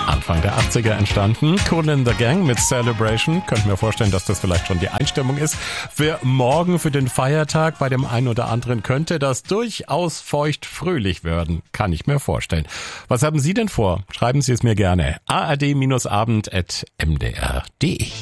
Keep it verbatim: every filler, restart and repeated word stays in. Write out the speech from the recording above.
Anfang der achtziger entstanden. Kool and the Gang mit Celebration. Könnt mir vorstellen, dass das vielleicht schon die Einstimmung ist. Für morgen, für den Feiertag, bei dem einen oder anderen könnte das durchaus feucht fröhlich werden. Kann ich mir vorstellen. Was haben Sie denn vor? Schreiben Sie es mir gerne. a r d abend at m d r punkt d e